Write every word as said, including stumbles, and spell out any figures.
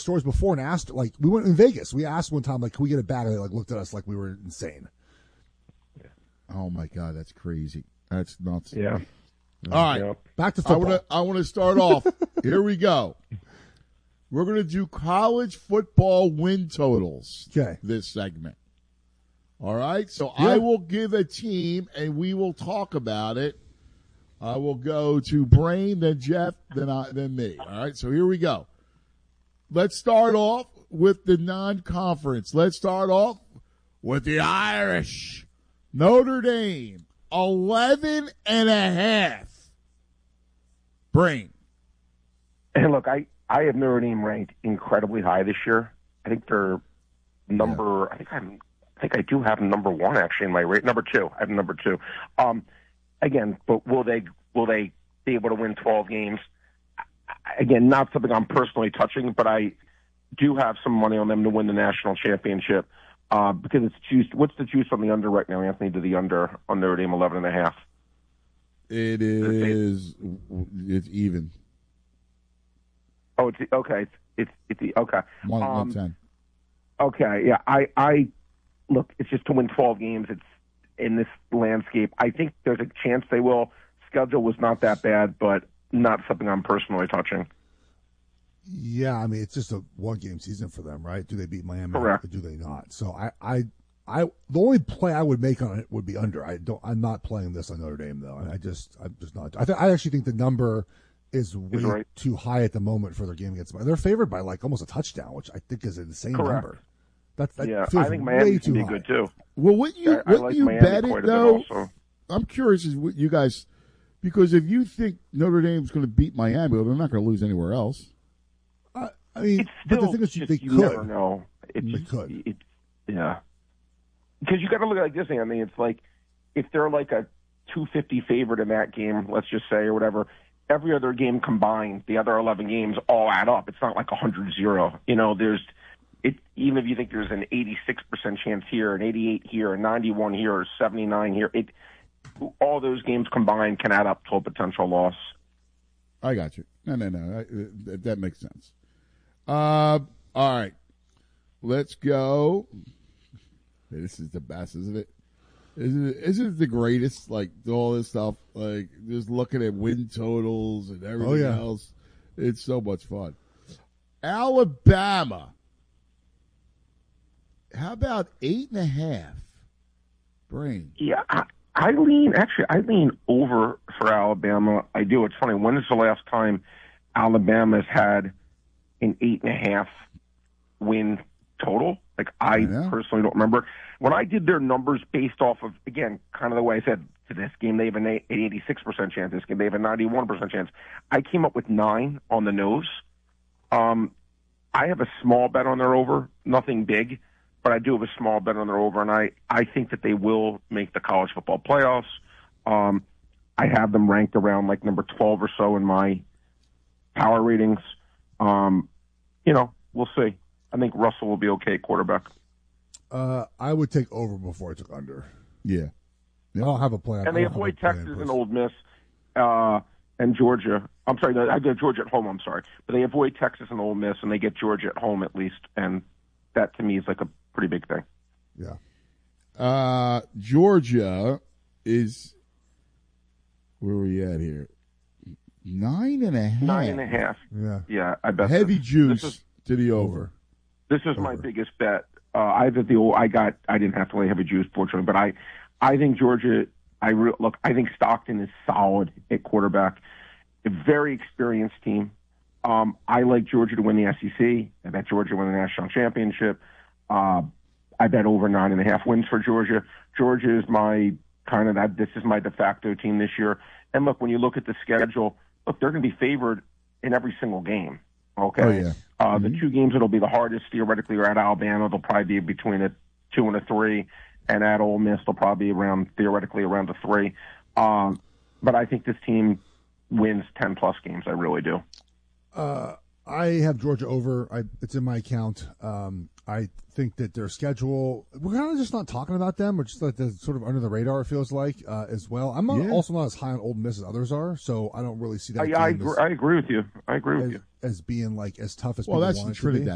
stores before and asked, like, we went in Vegas. We asked one time, like, can we get a bag? And they, like, looked at us like we were insane. Oh, my God, that's crazy. That's nuts. Yeah. All right. Yeah. Back to football. I want to start off. Here we go. We're going to do college football win totals Okay. this segment. All right? So Yeah. I will give a team, and we will talk about it. I will go to Brain, then Jeff, then I, then me. All right? So here we go. Let's start off with the non-conference. Let's start off with the Irish. Notre Dame, eleven and a half. Brain. And look, I, I have Notre Dame ranked incredibly high this year. I think they're number. Yeah. I think I'm. I think I do have them number one actually in my rate. Number two. I have them number two. Um, again, but will they will they be able to win twelve games? Again, not something I'm personally touching, but I do have some money on them to win the national championship uh, because it's juiced. What's the juice on the under right now, Anthony? To the under on Notre Dame eleven and a half. It is. It's even. Oh, it's okay. It's it's, it's the okay. One, um, one ten. Okay, yeah. I I look. It's just to win twelve games. It's in this landscape. I think there's a chance they will. Schedule was not that bad, but not something I'm personally touching. Yeah, I mean, it's just a one-game season for them, right? Do they beat Miami? Correct. Or do they not? So I, I, I, the only play I would make on it would be under. I don't. I'm not playing this on Notre Dame though. I just, I'm just not. I, th- I actually think the number is way right. too high at the moment for their game against Miami. They're favored by like almost a touchdown, which I think is an insane Correct. number. That, that yeah, feels I think way Miami too can be high. good too. Well, what you I, what I like you Miami bet quite it a bit though? also. I'm curious is what you guys, because if you think Notre Dame's going to beat Miami, well, they're not going to lose anywhere else. I, I mean, It's but still the thing is, just, they you could. never know. It They just, could. It, yeah. Because you got to look at it like this, Anthony. It's like if they're like a two fifty favorite in that game, let's just say, or whatever, every other game combined, the other eleven games all add up. It's not like one hundred zero. You know, there's it. Even if you think there's an eighty-six percent chance here, an eighty-eight here, a ninety-one here, or seventy-nine here, it all those games combined can add up to a potential loss. I got you. No, no, no. I, that, that makes sense. Uh, all right. Let's go. This is the best, isn't it? Isn't it, isn't it the greatest? Like, all this stuff, like, just looking at win totals and everything Oh, yeah. else. It's so much fun. Alabama. How about eight and a half? Brain. Yeah, I, I lean actually. I lean over for Alabama. I do. It's funny. When is the last time Alabama's had an eight and a half win total? Like I, I personally don't remember. When I did their numbers based off of again, kind of the way I said to this game, they have an eighty-six percent chance. This game, they have a ninety-one percent chance. I came up with nine on the nose. Um, I have a small bet on their over, nothing big. But I do have a small bet on their over, and I, I think that they will make the college football playoffs. Um, I have them ranked around like number twelve or so in my power ratings. Um, you know, we'll see. I think Russell will be okay at quarterback. Uh, I would take over before I took under. Yeah. I don't have a plan. And they avoid Texas and Ole Miss uh, and Georgia. I'm sorry, I get Georgia at home, I'm sorry. But they avoid Texas and Ole Miss, and they get Georgia at home at least. And that, to me, is like a pretty big thing. Yeah. Uh, Georgia is, where are we at here? Nine and a half. Nine and a half. Yeah. Yeah, I bet. Heavy this, juice This is, to the over. this is my biggest bet. Uh, I bet the I got. I didn't have to lay heavy juice, fortunately, but I, I think Georgia. I re, look. I think Stockton is solid at quarterback. A very experienced team. Um, I like Georgia to win the S E C. I bet Georgia to win the national championship. Uh, I bet over nine and a half wins for Georgia. Georgia is my kind of that. This is my de facto team this year. And look, when you look at the schedule, look, they're going to be favored in every single game. Okay. Oh, yeah. Uh, Mm-hmm. The two games that'll be the hardest theoretically are at Alabama. They'll probably be between a two and a three, and at Ole Miss they'll probably be around theoretically around a three. Um, but I think this team wins ten plus games. I really do. Uh, I have Georgia over. I, it's in my account. Um, I think that their schedule, we're kind of just not talking about them. We're just like the, sort of under the radar, it feels like, uh, as well. I'm not, Yeah. also not as high on Ole Miss as others are, so I don't really see that I, I, game agree, as, I agree with you. I agree with as, you. as being like as tough as Well, people that's want the it to be. Trinidad